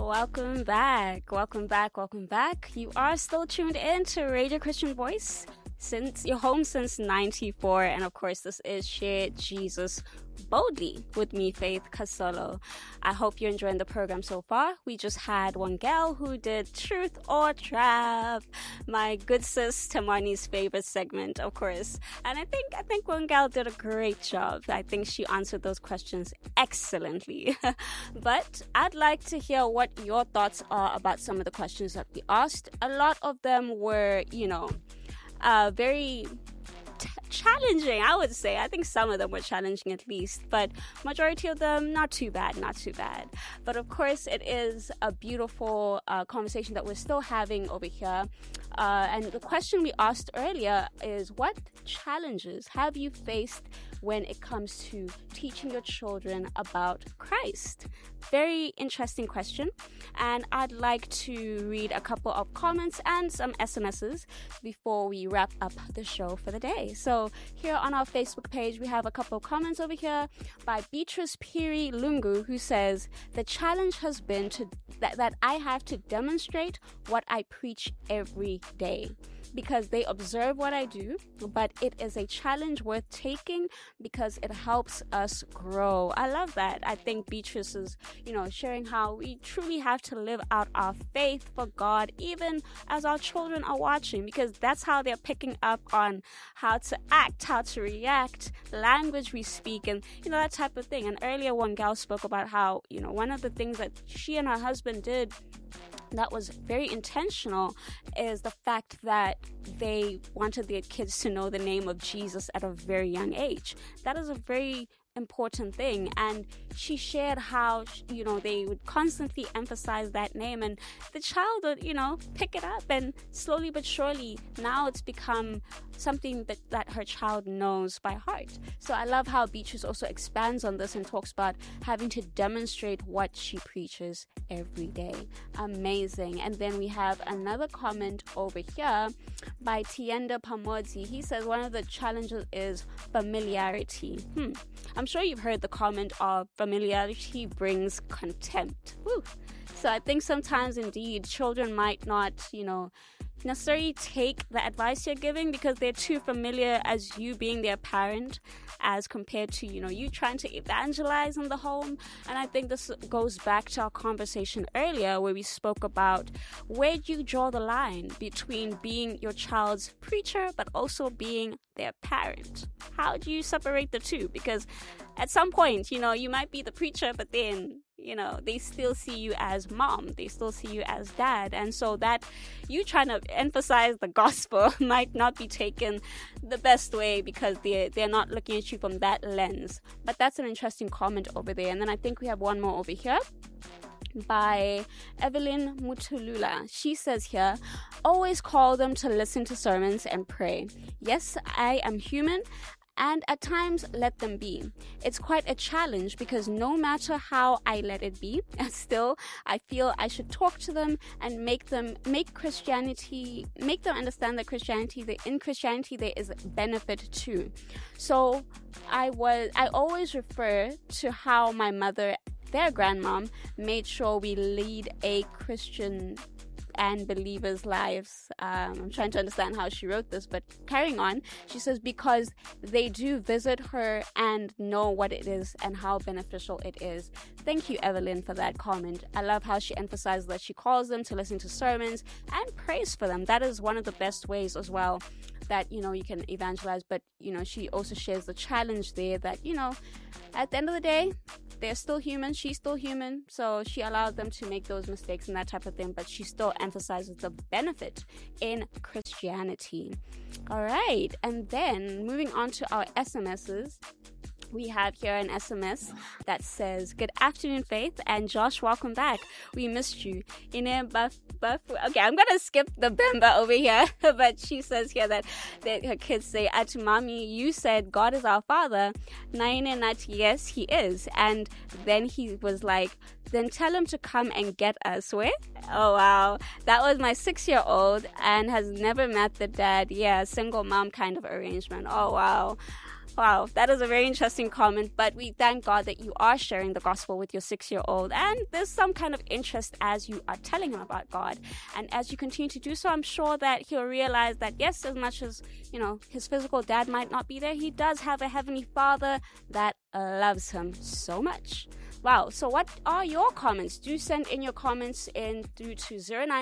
Welcome back. Welcome back. Welcome back. You are still tuned in to Radio Christian Voice. Since you're home since 94, and of course this is Share Jesus Boldly with me, Faith Kasolo. I hope you're enjoying the program so far. We just had one gal who did Truth or Trap, my good sis Tamani's favorite segment, of course. And I think one gal did a great job. I think she answered those questions excellently. But I'd like to hear what your thoughts are about some of the questions that we asked. A lot of them were, very challenging, I would say. I think some of them were challenging at least, but majority of them not too bad. But of course, it is a beautiful conversation that we're still having over here. And the question we asked earlier is, what challenges have you faced when it comes to teaching your children about Christ? Very interesting question. And I'd like to read a couple of comments and some SMSs before we wrap up the show for the day. So here on our Facebook page, we have a couple of comments over here by Beatrice Piri Lungu, who says, the challenge has been that I have to demonstrate what I preach every day, because they observe what I do, but it is a challenge worth taking because it helps us grow. I love that. I think Beatrice is, sharing how we truly have to live out our faith for God, even as our children are watching, because that's how they're picking up on how to act, how to react, language we speak, and, that type of thing. And earlier, one gal spoke about how, one of the things that she and her husband did that was very intentional is the fact that they wanted their kids to know the name of Jesus at a very young age. That is a very important thing, and she shared how they would constantly emphasize that name, and the child would pick it up, and slowly but surely now it's become something that her child knows by heart. So I love how Beatrice also expands on this and talks about having to demonstrate what she preaches every day. Amazing. And then we have another comment over here by Tienda Pamodzi. He says one of the challenges is familiarity. I'm sure you've heard the comment of familiarity brings contempt. Woo. So I think sometimes indeed children might not, necessarily take the advice you're giving because they're too familiar as you being their parent as compared to, you trying to evangelize in the home. And I think this goes back to our conversation earlier where we spoke about where do you draw the line between being your child's preacher but also being their parent? How do you separate the two? Because at some point, you might be the preacher, but then they still see you as mom, they still see you as dad, and so that you trying to emphasize the gospel might not be taken the best way because they're not looking at you from that lens. But that's an interesting comment over there. And then I think we have one more over here by Evelyn Mutulula. She says here, always call them to listen to sermons and pray. Yes, I am human, and at times let them be. It's quite a challenge because no matter how I let it be, still I feel I should talk to them and make them understand that in Christianity there is benefit too. So I always refer to how my mother, their grandmom, made sure we lead a Christian and believers' lives. I'm trying to understand how she wrote this, but carrying on, she says, because they do visit her and know what it is and how beneficial it is. Thank you, Evelyn, for that comment. I love how she emphasizes that she calls them to listen to sermons and prays for them. That is one of the best ways as well that, you can evangelize. But, she also shares the challenge there that, at the end of the day, they're still human, she's still human, so she allows them to make those mistakes and that type of thing, but she still emphasizes the benefit in Christianity. All right, and then moving on to our SMSs. We have here an SMS that says, good afternoon, Faith, and Josh, welcome back. We missed you. Okay, I'm going to skip the Bemba over here, but she says here that her kids say, Atumami, you said God is our father. Naine Nat, yes, he is. And then he was like, then tell him to come and get us. Where? Oh, wow. That was my 6-year-old and has never met the dad. Yeah, single mom kind of arrangement. Oh, wow. Wow, that is a very interesting comment, but we thank God that you are sharing the gospel with your 6-year-old, and there's some kind of interest as you are telling him about God. And as you continue to do so, I'm sure that he'll realize that, yes, as much as, his physical dad might not be there, he does have a heavenly Father that loves him so much. Wow, so what are your comments? Do send in your comments in through to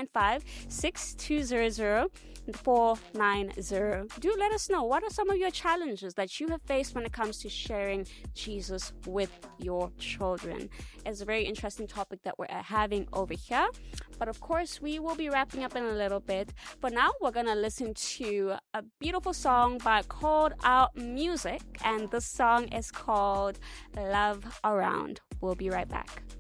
095-6200-490. Do let us know, what are some of your challenges that you have faced when it comes to sharing Jesus with your children? It's a very interesting topic that we're having over here. But of course, we will be wrapping up in a little bit. For now, we're going to listen to a beautiful song by Called Out Music, and the song is called Love Around. We'll be right back.